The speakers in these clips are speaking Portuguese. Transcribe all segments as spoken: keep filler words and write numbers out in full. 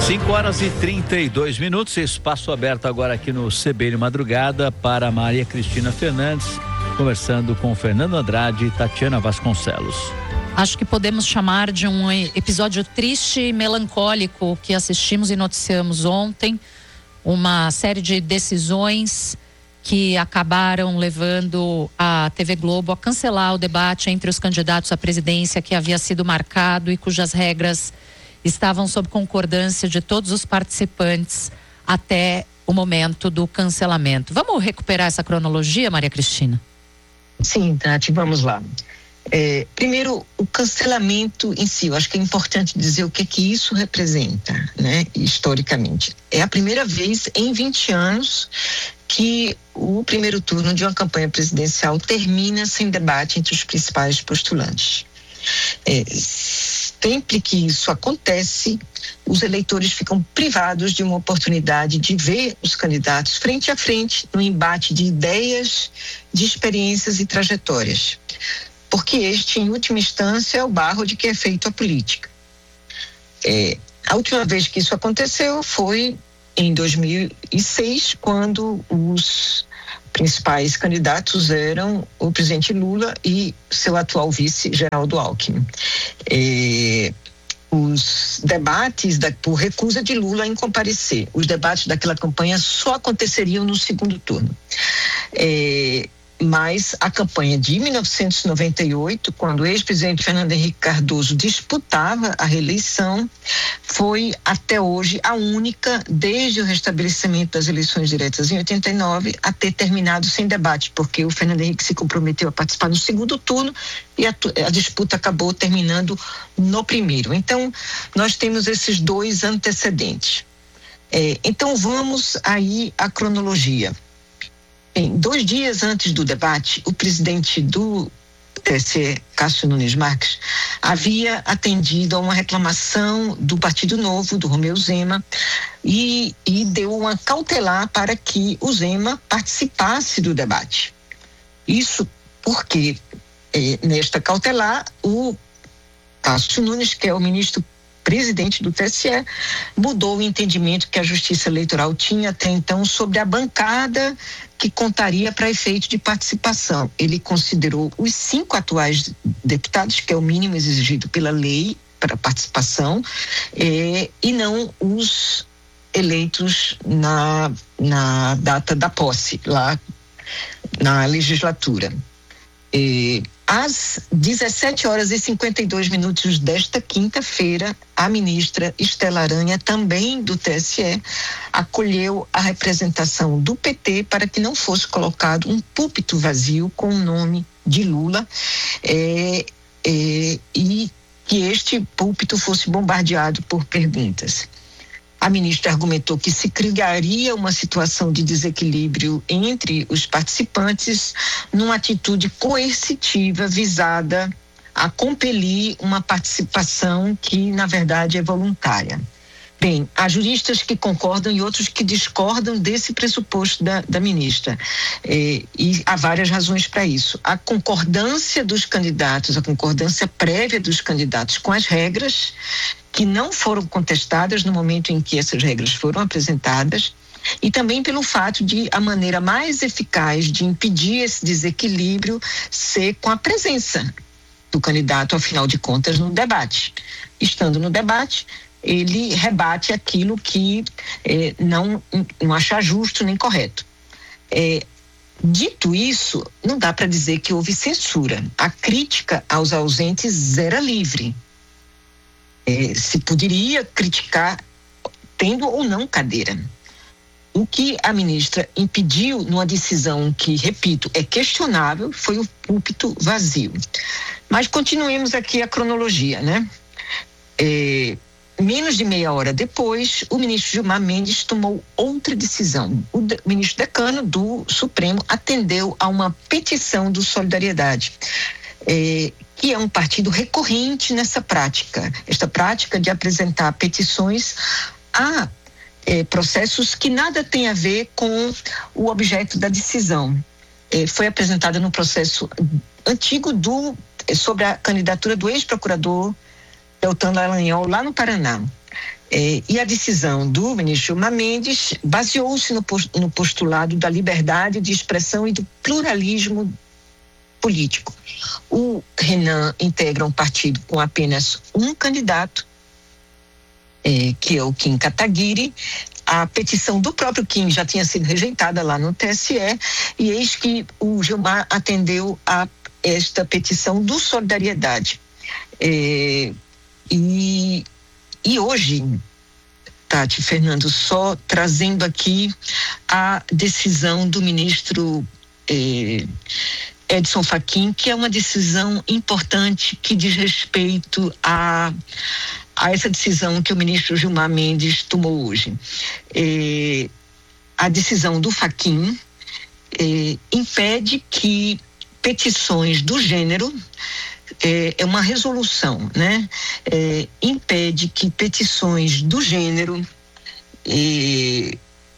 cinco horas e trinta e dois minutos, espaço aberto agora aqui no C B N Madrugada para Maria Cristina Fernandes, conversando com Fernando Andrade e Tatiana Vasconcelos. Acho que podemos chamar de um episódio triste e melancólico que assistimos e noticiamos ontem, uma série de decisões que acabaram levando a T V Globo a cancelar o debate entre os candidatos à presidência que havia sido marcado e cujas regras estavam sob concordância de todos os participantes até o momento do cancelamento. Vamos recuperar essa cronologia, Maria Cristina? Sim, Tati, vamos lá. É, primeiro, o cancelamento em si, eu acho que é importante dizer o que é que isso representa, né, historicamente. É a primeira vez em vinte anos que o primeiro turno de uma campanha presidencial termina sem debate entre os principais postulantes. É, sempre que isso acontece, os eleitores ficam privados de uma oportunidade de ver os candidatos frente a frente no embate de ideias, de experiências e trajetórias. Porque este, em última instância, é o barro de que é feita a política. É, a última vez que isso aconteceu foi em dois mil e seis, quando os principais candidatos eram o presidente Lula e seu atual vice, Geraldo Alckmin. É, os debates da, por recusa de Lula em comparecer, os debates daquela campanha só aconteceriam no segundo turno. É, Mas a campanha de mil novecentos e noventa e oito, quando o ex-presidente Fernando Henrique Cardoso disputava a reeleição, foi até hoje a única, desde o restabelecimento das eleições diretas em oitenta e nove, a ter terminado sem debate, porque o Fernando Henrique se comprometeu a participar no segundo turno e a, a disputa acabou terminando no primeiro. Então, nós temos esses dois antecedentes. É, então, vamos aí à cronologia. Bem, dois dias antes do debate, o presidente do T S E, Cássio Nunes Marques, havia atendido a uma reclamação do Partido Novo, do Romeu Zema, e, e deu uma cautelar para que o Zema participasse do debate. Isso porque, eh, nesta cautelar, o Cássio Nunes, que é o ministro presidente do T S E, mudou o entendimento que a Justiça Eleitoral tinha até então sobre a bancada que contaria para efeito de participação. Ele considerou os cinco atuais deputados, que é o mínimo exigido pela lei para participação, eh, e não os eleitos na, na data da posse, lá na legislatura. Eh, Às dezessete horas e cinquenta e dois minutos desta quinta-feira, a ministra Estela Aranha, também do T S E, acolheu a representação do P T para que não fosse colocado um púlpito vazio com o nome de Lula é, é, e que este púlpito fosse bombardeado por perguntas. A ministra argumentou que se criaria uma situação de desequilíbrio entre os participantes numa atitude coercitiva visada a compelir uma participação que, na verdade, é voluntária. Bem, há juristas que concordam e outros que discordam desse pressuposto da, da ministra. É, e há várias razões para isso. A concordância dos candidatos, a concordância prévia dos candidatos com as regras, que não foram contestadas no momento em que essas regras foram apresentadas, e também pelo fato de a maneira mais eficaz de impedir esse desequilíbrio ser com a presença do candidato, afinal de contas, no debate. Estando no debate, ele rebate aquilo que eh, não, não acha justo nem correto. Eh, dito isso, não dá para dizer que houve censura. A crítica aos ausentes era livre. Eh, se poderia criticar tendo ou não cadeira. O que a ministra impediu numa decisão que, repito, é questionável, foi o púlpito vazio. Mas continuemos aqui a cronologia, né? É, menos de meia hora depois, o ministro Gilmar Mendes tomou outra decisão. O de, ministro decano do Supremo atendeu a uma petição do Solidariedade, é, que é um partido recorrente nessa prática. Esta prática de apresentar petições a É, processos que nada tem a ver com o objeto da decisão. É, foi apresentada no processo antigo do, sobre a candidatura do ex-procurador Deltan Dallagnol, lá no Paraná. É, e a decisão do ministro Gilmar Mendes baseou-se no, no postulado da liberdade de expressão e do pluralismo político. O Renan integra um partido com apenas um candidato, é, que é o Kim Kataguiri. A petição do próprio Kim já tinha sido rejeitada lá no T S E, e eis que o Gilmar atendeu a esta petição do Solidariedade. É, e, e hoje, Tati, Fernando, só trazendo aqui a decisão do ministro é, Edson Fachin, que é uma decisão importante que diz respeito a, a essa decisão que o ministro Gilmar Mendes tomou hoje. É, a decisão do Fachin é, impede que petições do gênero, é, é uma resolução, né? É, impede que petições do gênero é,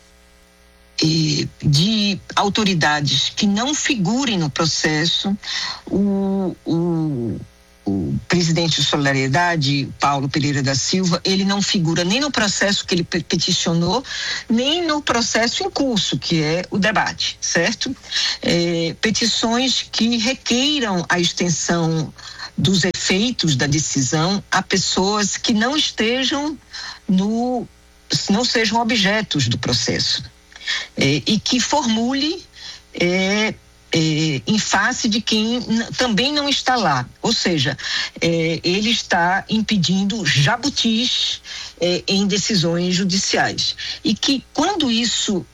é, de autoridades que não figurem no processo, o, o O presidente de Solidariedade, Paulo Pereira da Silva, ele não figura nem no processo que ele peticionou, nem no processo em curso, que é o debate, certo? É, petições que requeiram a extensão dos efeitos da decisão a pessoas que não estejam no, não sejam objetos do processo, é, e que formule é, É, em face de quem n- também não está lá. Ou seja, é, ele está impedindo jabutis é, em decisões judiciais. E que quando isso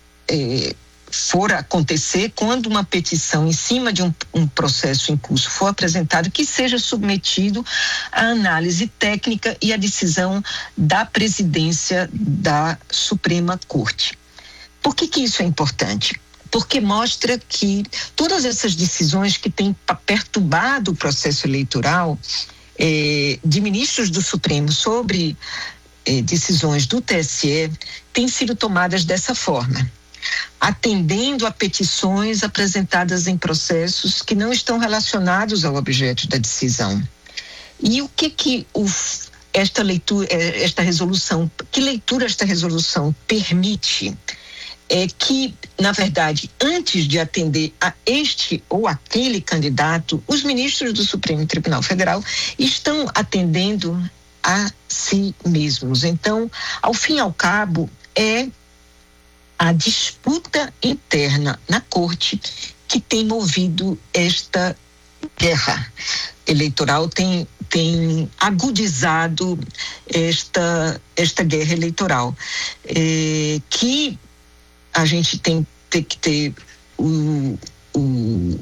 é, for acontecer, quando uma petição em cima de um, um processo em curso for apresentado, que seja submetido à análise técnica e à decisão da presidência da Suprema Corte. Por que que isso é importante? Porque mostra que todas essas decisões que têm perturbado o processo eleitoral eh, de ministros do Supremo sobre eh, decisões do T S E têm sido tomadas dessa forma, atendendo a petições apresentadas em processos que não estão relacionados ao objeto da decisão. E o que que o, esta leitura, esta resolução, que leitura esta resolução permite? É que, na verdade, antes de atender a este ou aquele candidato, os ministros do Supremo Tribunal Federal estão atendendo a si mesmos. Então, ao fim e ao cabo, é a disputa interna na Corte que tem movido esta guerra eleitoral, tem, tem agudizado esta, esta guerra eleitoral, é, que a gente tem, tem que ter o, o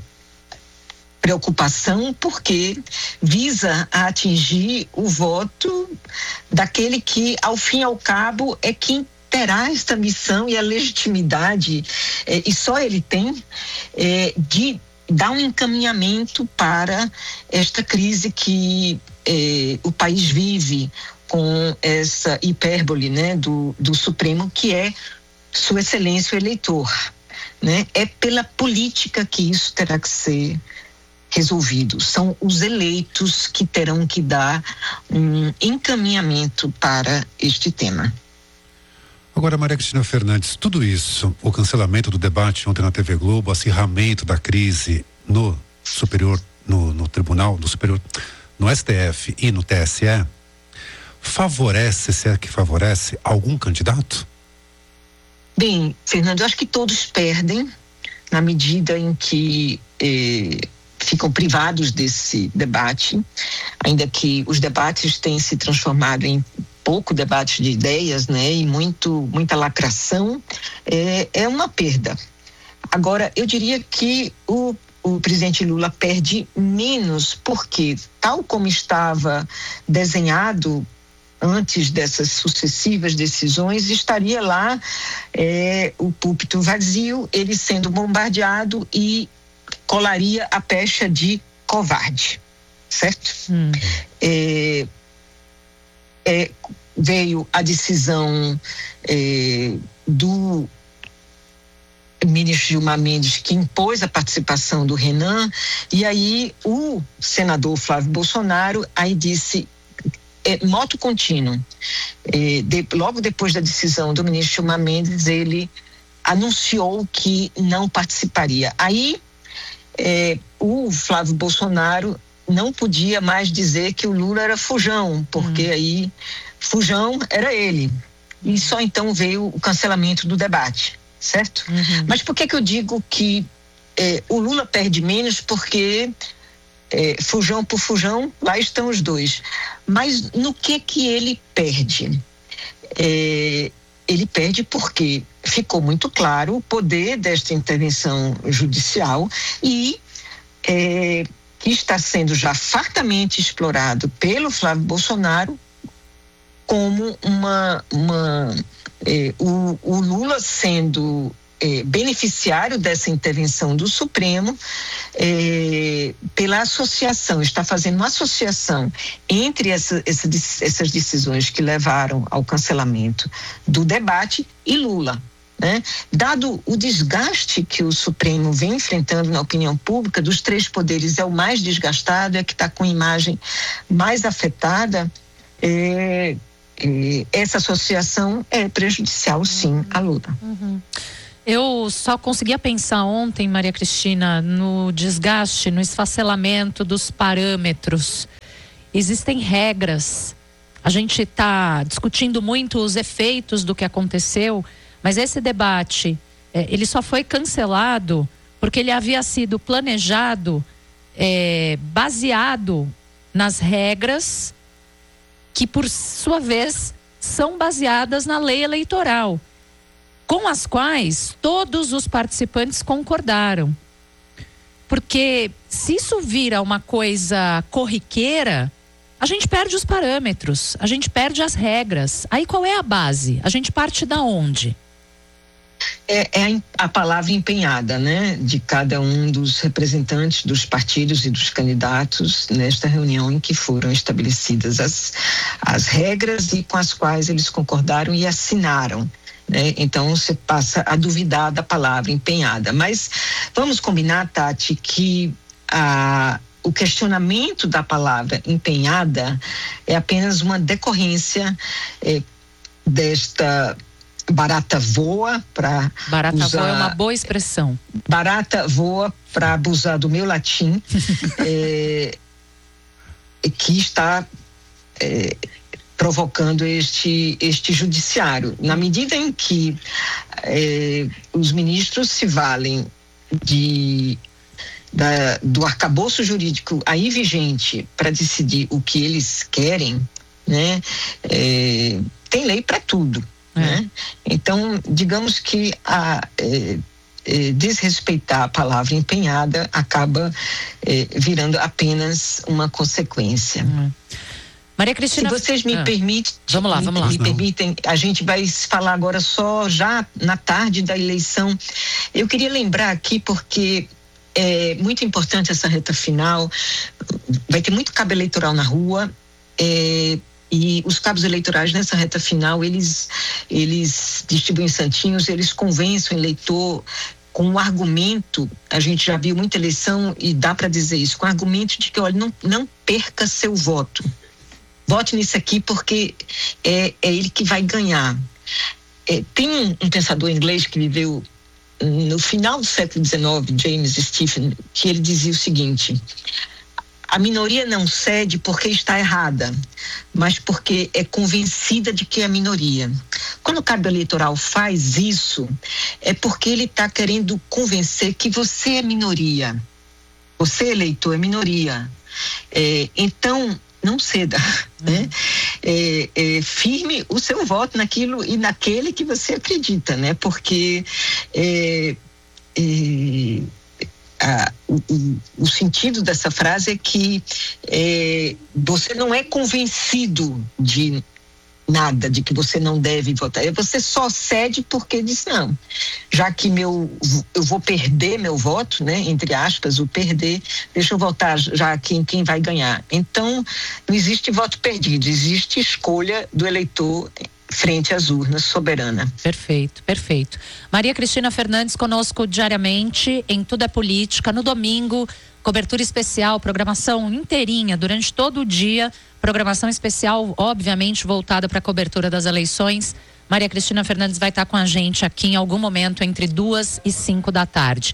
preocupação, porque visa a atingir o voto daquele que, ao fim e ao cabo, é quem terá esta missão e a legitimidade, é, e só ele tem, é, de dar um encaminhamento para esta crise que é, o país vive com essa hipérbole, né, do, do Supremo, que é Sua Excelência o eleitor, né? É pela política que isso terá que ser resolvido. São os eleitos que terão que dar um encaminhamento para este tema. Agora, Maria Cristina Fernandes, tudo isso, o cancelamento do debate ontem na T V Globo, o acirramento da crise no superior, no, no tribunal, no superior, no S T F e no T S E, favorece, se é que favorece, algum candidato? Bem, Fernando, eu acho que todos perdem na medida em que eh, ficam privados desse debate, ainda que os debates tenham se transformado em pouco debate de ideias, né, e muito, muita lacração, é, é uma perda. Agora, eu diria que o, o presidente Lula perde menos porque, tal como estava desenhado antes dessas sucessivas decisões, estaria lá é, o púlpito vazio, ele sendo bombardeado e colaria a pecha de covarde, certo? Hum. É, é, veio a decisão é, do ministro Gilmar Mendes, que impôs a participação do Renan, e aí o senador Flávio Bolsonaro aí disse: é, moto contínuo. É, de, logo depois da decisão do ministro Gilmar Mendes, ele anunciou que não participaria. Aí, é, o Flávio Bolsonaro não podia mais dizer que o Lula era fujão, porque hum. aí fujão era ele. E só então veio o cancelamento do debate, certo? Uhum. Mas por que que eu digo que é, o Lula perde menos? Porque é, fujão por fujão, lá estão os dois. Mas no que que ele perde? É, ele perde porque ficou muito claro o poder desta intervenção judicial e é, que está sendo já fartamente explorado pelo Flávio Bolsonaro como uma, uma eh, o, o Lula sendo eh, beneficiário dessa intervenção do Supremo eh, pela associação, está fazendo uma associação entre essa, essa, essas decisões que levaram ao cancelamento do debate e Lula. Né? Dado o desgaste que o Supremo vem enfrentando na opinião pública, dos três poderes é o mais desgastado, é que está com a imagem mais afetada, é, é, essa associação é prejudicial, sim, à Lula. Uhum. Eu só conseguia pensar ontem, Maria Cristina, no desgaste, no esfacelamento dos parâmetros. Existem regras. A gente está discutindo muito os efeitos do que aconteceu, mas esse debate, é, ele só foi cancelado porque ele havia sido planejado, é, baseado nas regras que, por sua vez, são baseadas na lei eleitoral, com as quais todos os participantes concordaram. Porque se isso vira uma coisa corriqueira, a gente perde os parâmetros, a gente perde as regras. Aí qual é a base? A gente parte da onde? É, é a palavra empenhada, né, de cada um dos representantes dos partidos e dos candidatos nesta reunião em que foram estabelecidas as, as regras e com as quais eles concordaram e assinaram. Né? Então você passa a duvidar da palavra empenhada. Mas vamos combinar, Tati, que a, o questionamento da palavra empenhada é apenas uma decorrência é, desta barata voa para barata usar, voa é uma boa expressão. Barata voa para abusar do meu latim, é, que está é, provocando este, este judiciário. Na medida em que é, os ministros se valem de, da, do arcabouço jurídico aí vigente para decidir o que eles querem, né, é, tem lei para tudo. É. Né? Então, digamos que a é, é, desrespeitar a palavra empenhada acaba é, virando apenas uma consequência. Hum. Maria Cristina, se vocês me ah. permitem, vamos lá, me, vamos lá. me permitem, a gente vai falar agora só já na tarde da eleição. Eu queria lembrar aqui porque é muito importante essa reta final. Vai ter muito cabo eleitoral na rua. É, E os cabos eleitorais nessa reta final, eles, eles distribuem santinhos, eles convencem o eleitor com o argumento, a gente já viu muita eleição e dá para dizer isso, com o argumento de que, olha, não, não perca seu voto. Vote nisso aqui porque é, é ele que vai ganhar. É, tem um, um pensador inglês que viveu no final do século dezenove, James Stephen, que ele dizia o seguinte: a minoria não cede porque está errada, mas porque é convencida de que é minoria. Quando o cabo eleitoral faz isso, é porque ele está querendo convencer que você é minoria. Você, eleitor, é minoria. É, então, não ceda. Uhum. Né? É, é, firme o seu voto naquilo e naquele que você acredita, né? Porque é, é, Ah, o, o sentido dessa frase é que é, você não é convencido de nada, de que você não deve votar. Você só cede porque diz, não, já que meu, eu vou perder meu voto, né, entre aspas, o perder, deixa eu votar já aqui em quem vai ganhar. Então, não existe voto perdido, existe escolha do eleitor frente às urnas, soberana. Perfeito, perfeito. Maria Cristina Fernandes conosco diariamente em Tudo é Política. No domingo, Cobertura especial, programação inteirinha durante todo o dia. Programação especial, obviamente, voltada para a cobertura das eleições. Maria Cristina Fernandes vai estar com a gente aqui em algum momento entre duas e cinco da tarde.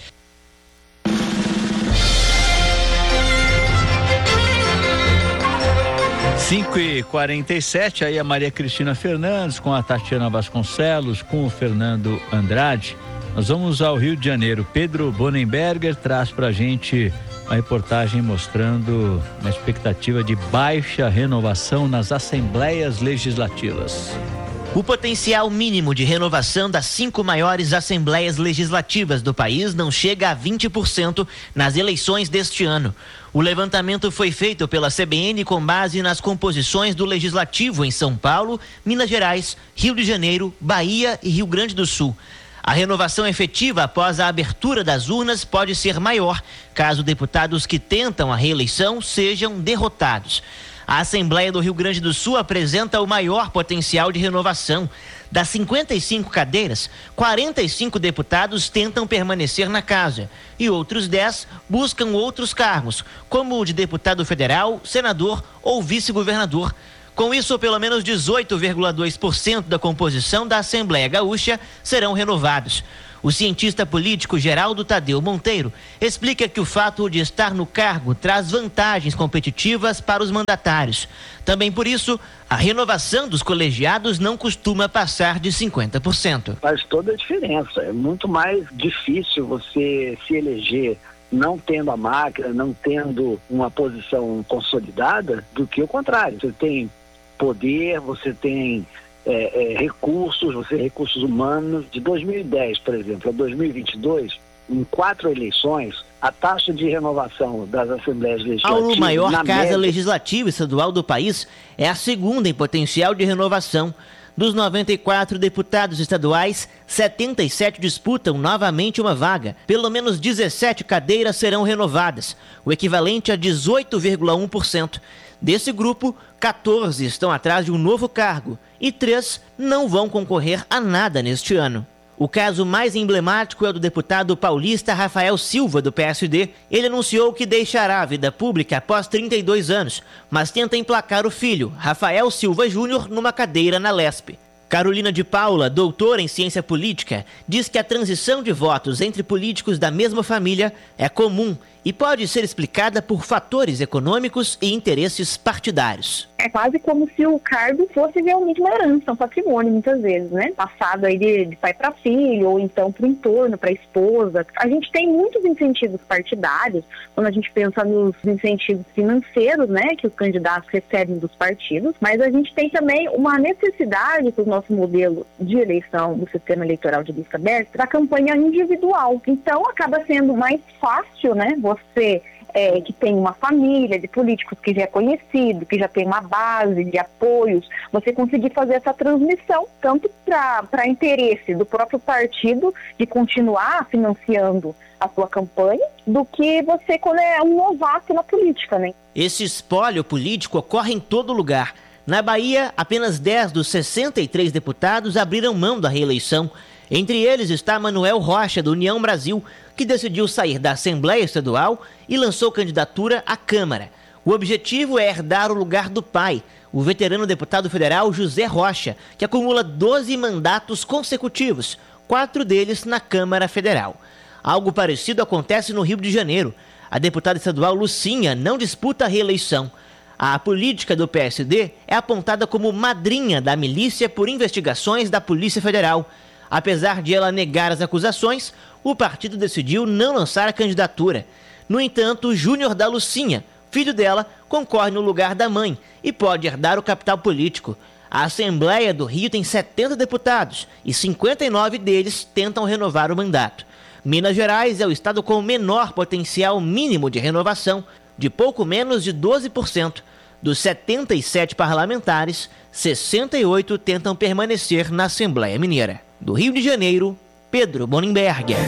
cinco e quarenta e sete, aí a Maria Cristina Fernandes com a Tatiana Vasconcelos, com o Fernando Andrade. Nós vamos ao Rio de Janeiro. Pedro Bonenberger traz pra gente uma reportagem mostrando uma expectativa de baixa renovação nas assembleias legislativas. O potencial mínimo de renovação das cinco maiores assembleias legislativas do país não chega a vinte por cento nas eleições deste ano. O levantamento foi feito pela C B N com base nas composições do Legislativo em São Paulo, Minas Gerais, Rio de Janeiro, Bahia e Rio Grande do Sul. A renovação efetiva após a abertura das urnas pode ser maior, caso deputados que tentam a reeleição sejam derrotados. A Assembleia do Rio Grande do Sul apresenta o maior potencial de renovação. Das cinquenta e cinco cadeiras, quarenta e cinco deputados tentam permanecer na casa e outros dez buscam outros cargos, como o de deputado federal, senador ou vice-governador. Com isso, pelo menos dezoito vírgula dois por cento da composição da Assembleia Gaúcha serão renovados. O cientista político Geraldo Tadeu Monteiro explica que o fato de estar no cargo traz vantagens competitivas para os mandatários. Também por isso, a renovação dos colegiados não costuma passar de cinquenta por cento. Faz toda a diferença. É muito mais difícil você se eleger não tendo a máquina, não tendo uma posição consolidada, do que o contrário. Você tem poder, você tem É, é, recursos, você recursos humanos. De dois mil e dez, por exemplo, a dois mil e vinte e dois, em quatro eleições, a taxa de renovação das assembleias legislativas... Paulo, maior casa média... legislativa estadual do país, é a segunda em potencial de renovação. Dos noventa e quatro deputados estaduais, setenta e sete disputam novamente uma vaga. Pelo menos dezessete cadeiras serão renovadas, o equivalente a dezoito vírgula um por cento. Desse grupo, quatorze estão atrás de um novo cargo e três não vão concorrer a nada neste ano. O caso mais emblemático é o do deputado paulista Rafael Silva, do P S D. Ele anunciou que deixará a vida pública após trinta e dois anos, mas tenta emplacar o filho, Rafael Silva Júnior, numa cadeira na Lespe. Carolina de Paula, doutora em ciência política, diz que a transição de votos entre políticos da mesma família é comum e pode ser explicada por fatores econômicos e interesses partidários. É quase como se o cargo fosse realmente uma herança, um patrimônio, muitas vezes, né? Passado aí de, de pai para filho, ou então para o entorno, para a esposa. A gente tem muitos incentivos partidários, quando a gente pensa nos incentivos financeiros, né? Que os candidatos recebem dos partidos, mas a gente tem também uma necessidade para o nosso modelo de eleição do sistema eleitoral de lista aberta, da campanha individual. Então, acaba sendo mais fácil, né? Você... É, que tem uma família de políticos que já é conhecido, que já tem uma base de apoios, você conseguir fazer essa transmissão, tanto para interesse do próprio partido de continuar financiando a sua campanha, do que você quando é um novato na política, né? Esse espólio político ocorre em todo lugar. Na Bahia, apenas dez dos sessenta e três deputados abriram mão da reeleição. Entre eles está Manuel Rocha, do União Brasil, que decidiu sair da Assembleia Estadual e lançou candidatura à Câmara. O objetivo é herdar o lugar do pai, o veterano deputado federal José Rocha, que acumula doze mandatos consecutivos, quatro deles na Câmara Federal. Algo parecido acontece no Rio de Janeiro. A deputada estadual Lucinha não disputa a reeleição. A política do P S D é apontada como madrinha da milícia por investigações da Polícia Federal. Apesar de ela negar as acusações, o partido decidiu não lançar a candidatura. No entanto, Júnior da Lucinha, filho dela, concorre no lugar da mãe e pode herdar o capital político. A Assembleia do Rio tem setenta deputados e cinquenta e nove deles tentam renovar o mandato. Minas Gerais é o estado com o menor potencial mínimo de renovação, de pouco menos de doze por cento. Dos setenta e sete parlamentares, sessenta e oito tentam permanecer na Assembleia Mineira. Do Rio de Janeiro, Pedro Bonenberger.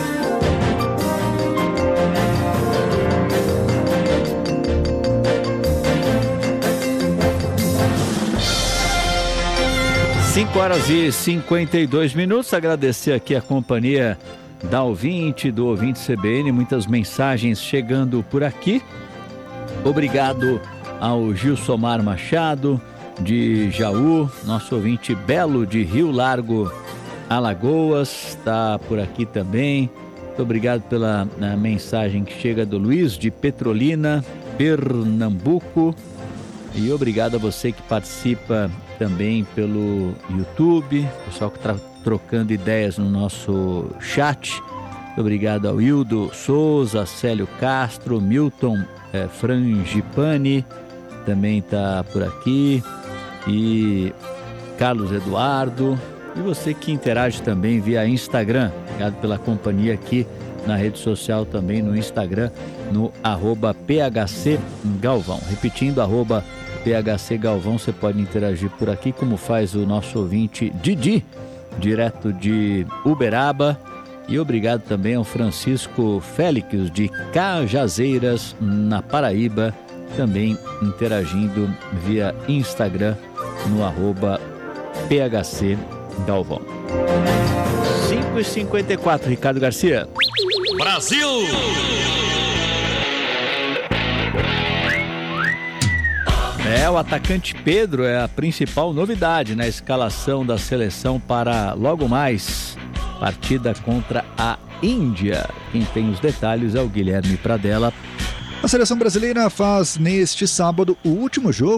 cinco horas e cinquenta e dois minutos. Agradecer aqui a companhia da ouvinte, do ouvinte C B N, muitas mensagens chegando por aqui. Obrigado ao Gilsomar Machado, de Jaú, nosso ouvinte Belo, de Rio Largo, Alagoas, está por aqui também. Muito obrigado pela mensagem que chega do Luiz, de Petrolina, Pernambuco. E obrigado a você que participa também pelo YouTube, pessoal que está trocando ideias no nosso chat. Muito obrigado ao Hildo Souza, Célio Castro, Milton é, Frangipani, também está por aqui, e Carlos Eduardo, e você que interage também via Instagram. Obrigado pela companhia aqui na rede social, também no Instagram, no arroba P H C Galvão. Repetindo, arroba P H C Galvão, você pode interagir por aqui, como faz o nosso ouvinte Didi, direto de Uberaba. E obrigado também ao Francisco Félix, de Cajazeiras, na Paraíba, também interagindo via Instagram, no arroba P H C Galvão. cinco e cinquenta e quatro, Ricardo Garcia. Brasil! É, o atacante Pedro é a principal novidade na escalação da seleção para logo mais partida contra a Índia. Quem tem os detalhes é o Guilherme Pradella. A seleção brasileira faz neste sábado o último jogo